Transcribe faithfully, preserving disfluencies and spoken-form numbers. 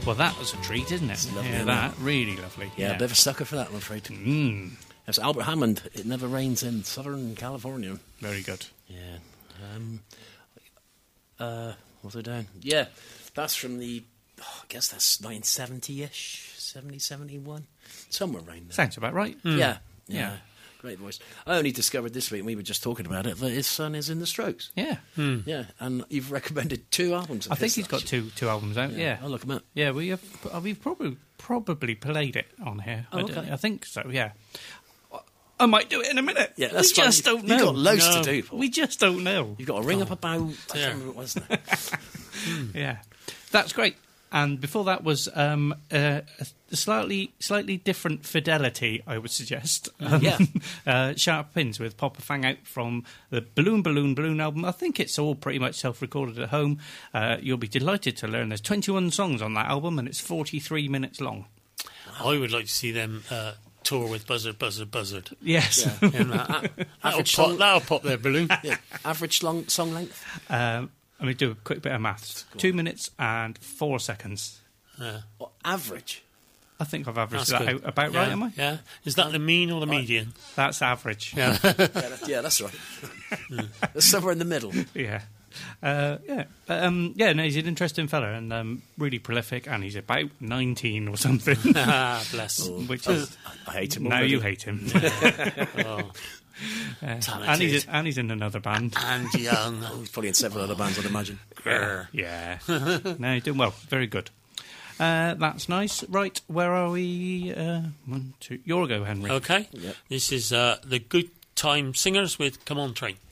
Well, that was a treat, isn't it? It's lovely, yeah, isn't that it? really lovely. Yeah, Yeah, a bit of a sucker for that, I'm afraid. Mm, It's Albert Hammond. It never rains in Southern California. very good. Yeah. Um, uh, what's it down? Yeah, that's from the. Oh, I guess that's nineteen seventy-ish, seventy, seventy-one, somewhere around there. Sounds about right. Yeah, yeah, Yeah. great voice. I only discovered this week, and we were just talking about it, that his son is in the Strokes. Yeah. Yeah, and you've recommended two albums. Of I think his, he's got actually. two two albums out. Yeah. I'll look him up. Yeah, we have. We've probably probably played it on here. Oh, I, don't- okay. I think so. Yeah. I might do it in a minute. Yeah, that's we fine. just don't know. You've got loads No, to do, Paul. We just don't know. You've got to ring up about. I Yeah. can't remember what it was now. Yeah, that's great. And before that was um, uh, a slightly slightly different fidelity, I would suggest. Um, Yeah. uh, Sharp Pins with Pop a Fang Out from the Balloon Balloon Balloon album. I think it's all pretty much self-recorded at home. Uh, you'll be delighted to learn there's twenty-one songs on that album and it's forty-three minutes long. I would like to see them uh, tour with Buzzard, Buzzard, Buzzard. Yes. Yeah. And, uh, that'll, Average pop, song- that'll pop their balloon. Yeah. Average long, song length? um, let me do a quick bit of maths. Two minutes and four seconds. Yeah. Or average? I think I've averaged That's that good. out about yeah. right, am I? Yeah. Is that the mean or the median? That's average. Yeah. Yeah, that, yeah that's right. There's somewhere in the middle. Yeah. Uh, yeah. But, um, yeah, no, he's an interesting fella and um, really prolific, and he's about nineteen or something. Ah, bless. Which is. I hate him Now already. you hate him. Oh. Uh, and, Talented. he's, and he's in another band. And young. He's probably in several other bands, I'd imagine. Grr. Yeah. No, he's doing well. Very good. Uh, that's nice. Right, where are we? Uh, one, two. Your go, Henry. Okay. Yep. This is uh, the Good Time Singers with Come On Train.